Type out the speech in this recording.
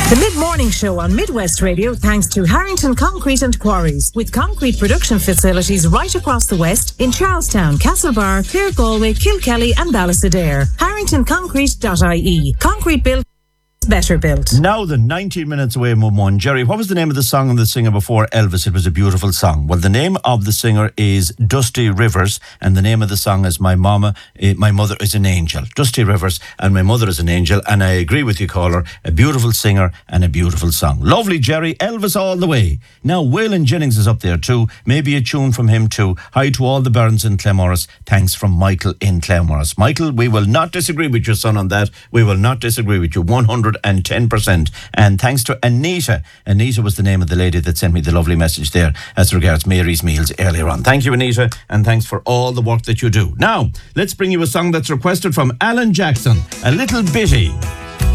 The mid-morning show on Midwest Radio thanks to Harrington Concrete and Quarries, with concrete production facilities right across the West in Charlestown, Castlebar, Clare, Galway, Kilkelly and Ballastadair. HarringtonConcrete.ie. Concrete built, better built. Now then, 19 minutes away, Mum. Jerry, what was the name of the song and the singer before Elvis? It was a beautiful song. Well, the name of the singer is Dusty Rivers, and the name of the song is My Mother is an Angel. Dusty Rivers and My Mother is an Angel, and I agree with you, caller. A beautiful singer and a beautiful song. Lovely, Jerry. Elvis all the way. Now, Waylon Jennings is up there too. Maybe a tune from him too. Hi to all the Barons in Claremorris. Thanks from Michael in Claremorris. Michael, we will not disagree with your son on that. We will not disagree with you. 110%. And thanks to Anita. Anita was the name of the lady that sent me the lovely message there as regards Mary's Meals earlier on. Thank you, Anita, and thanks for all the work that you do. Now, let's bring you a song that's requested from Alan Jackson, A Little Bitty.